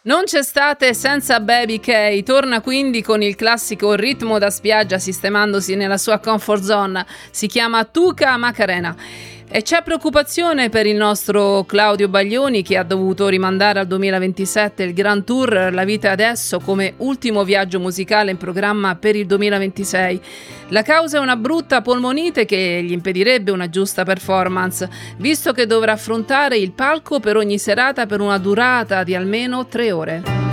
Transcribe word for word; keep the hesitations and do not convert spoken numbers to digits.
Non c'è estate senza Baby K, torna quindi con il classico ritmo da spiaggia sistemandosi nella sua comfort zone, si chiama Tuca Macarena. E c'è preoccupazione per il nostro Claudio Baglioni, che ha dovuto rimandare al duemilaventisette il Grand Tour La Vita Adesso come ultimo viaggio musicale in programma per il duemilaventisei. La causa è una brutta polmonite che gli impedirebbe una giusta performance, visto che dovrà affrontare il palco per ogni serata per una durata di almeno tre ore.